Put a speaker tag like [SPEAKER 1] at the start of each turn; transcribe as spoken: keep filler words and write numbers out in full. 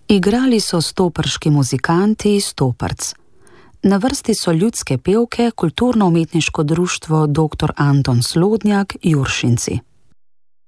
[SPEAKER 1] Igrali so stoprški muzikanti iz Stoprc. Na vrsti so ljudske pevke, kulturno-umetniško društvo doktor Anton Slodnjak, Juršinci.